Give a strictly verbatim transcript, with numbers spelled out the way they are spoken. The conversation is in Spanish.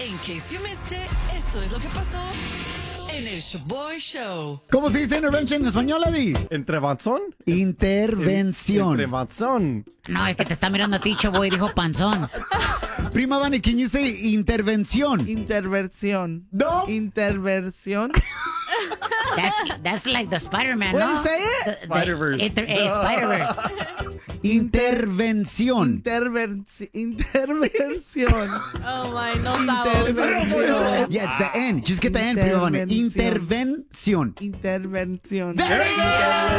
In case you missed it, esto es lo que pasó en el Shaboy Show. ¿Cómo se dice intervention en español, Eddie? ¿Entrevanzón? Intervención. Entrevanzón. No, es que te está mirando a ti, Choboy, dijo panzón. Prima Vani, can you say intervención? Interversión. No. Interversión. That's, that's like the Spider-Man, What ¿no? do you say it? The- the Spider-Verse. inter- eh, Spider-Verse. Intervención. Intervenci- intervención. Oh my, no sabes. Intervención. Yeah, it's the N. Just get the N, Prima Vani. Intervención. Intervención. Intervención. There you go.